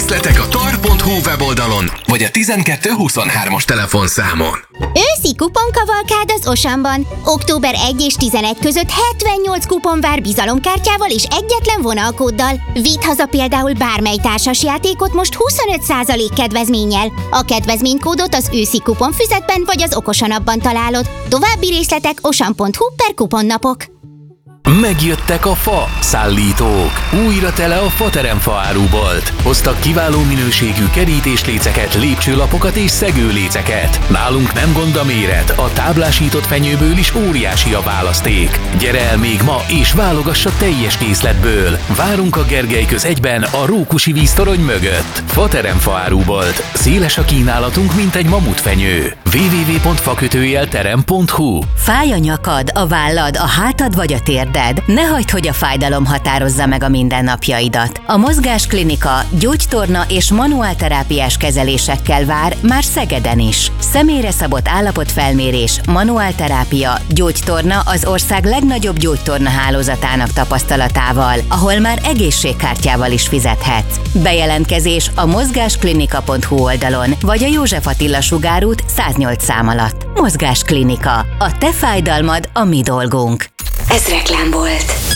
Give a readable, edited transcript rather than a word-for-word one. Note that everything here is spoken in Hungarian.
Részletek a tar.hu weboldalon, vagy a 1223-as telefonszámon. Őszi kuponkavalkád az Osamban. Október 1 és 11 között 78 kupon vár bizalomkártyával és egyetlen vonalkóddal. Vidd haza például bármely társasjátékot most 25% kedvezménnyel. A kedvezménykódot az őszi kuponfüzetben vagy az Okosan appban találod. További részletek osan.hu/kuponnapok. Megjöttek a fa szállítók. Újra tele a Faterem árubolt. Hoztak kiváló minőségű kerítésléceket, lépcsőlapokat és szegőléceket. Nálunk nem gond a méret, a táblásított fenyőből is óriási a választék. Gyere el még ma és válogass a teljes készletből. Várunk a Gergely köz 1-ben a Rókusi víztorony mögött. Faterem árubolt. Széles a kínálatunk, mint egy mamutfenyő. www.fakötőjelterem.hu. Fáj a nyakad, a vállad, a hátad vagy a térded? Ne hagyd, hogy a fájdalom határozza meg a mindennapjaidat. A Mozgásklinika gyógytorna és manuálterápiás kezelésekkel vár már Szegeden is. Személyre szabott állapotfelmérés, manuálterápia, gyógytorna az ország legnagyobb gyógytorna hálózatának tapasztalatával, ahol már egészségkártyával is fizethetsz. Bejelentkezés a mozgásklinika.hu oldalon, vagy a József Attila sugárút 108 szám alatt. Mozgásklinika. A te fájdalmad a mi dolgunk. Ez reklám volt.